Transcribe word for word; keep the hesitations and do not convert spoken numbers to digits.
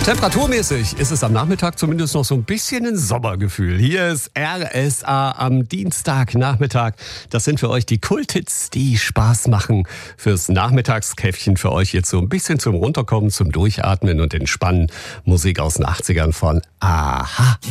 Temperaturmäßig ist es am Nachmittag zumindest noch so ein bisschen ein Sommergefühl. Hier ist R S A am Dienstagnachmittag. Das sind für euch die Kulthits, die Spaß machen. Fürs Nachmittagskäffchen für euch jetzt so ein bisschen zum Runterkommen, zum Durchatmen und Entspannen. Musik aus den achtzigern von Aha.